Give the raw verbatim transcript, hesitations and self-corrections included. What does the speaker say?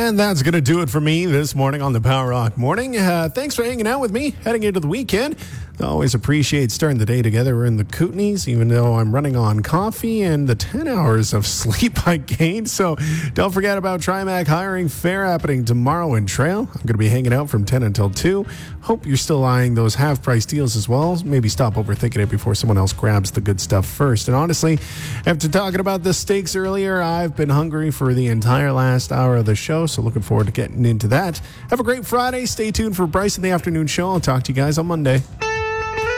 And that's going to do it for me this morning on the Power Rock Morning. Uh, thanks for hanging out with me heading into the weekend. I always appreciate starting the day together in the Kootenays, even though I'm running on coffee and the ten hours of sleep I gained. So don't forget about TriMac Hiring Fair happening tomorrow in Trail. I'm going to be hanging out from ten until two. Hope you're still eyeing those half-price deals as well. Maybe stop overthinking it before someone else grabs the good stuff first. And honestly, after talking about the steaks earlier, I've been hungry for the entire last hour of the show, so looking forward to getting into that. Have a great Friday. Stay tuned for Bryce in the Afternoon Show. I'll talk to you guys on Monday.